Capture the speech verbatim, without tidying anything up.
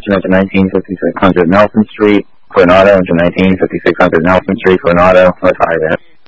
question into nineteen fifty-six hundred Nelson Street for an auto, into nineteen fifty-six hundred Nelson Street for an auto. Let's hire that.